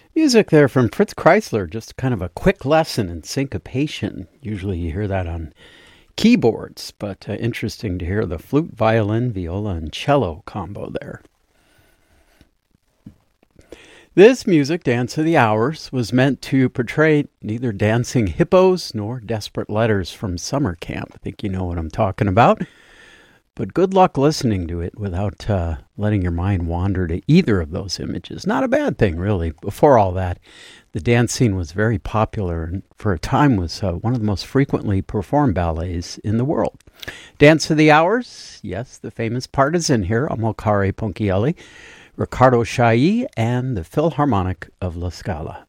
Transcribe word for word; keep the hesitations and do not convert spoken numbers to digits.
Music there from Fritz Kreisler, just kind of a quick lesson in syncopation. Usually you hear that on keyboards, but uh, interesting to hear the flute, violin, viola, and cello combo there. This music, Dance of the Hours, was meant to portray neither dancing hippos nor desperate letters from summer camp. I think you know what I'm talking about. But good luck listening to it without uh, letting your mind wander to either of those images. Not a bad thing, really. Before all that, the dance scene was very popular and for a time was uh, one of the most frequently performed ballets in the world. Dance of the Hours, yes, the famous part is in here, Amilcare Ponchielli, Riccardo Chailly, and the Philharmonic of La Scala.